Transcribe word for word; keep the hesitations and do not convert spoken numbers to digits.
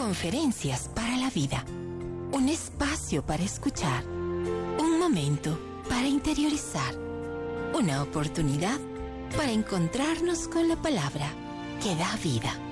Conferencias para la vida. Un espacio para escuchar. Un momento para interiorizar. Una oportunidad para encontrarnos con la palabra que da vida.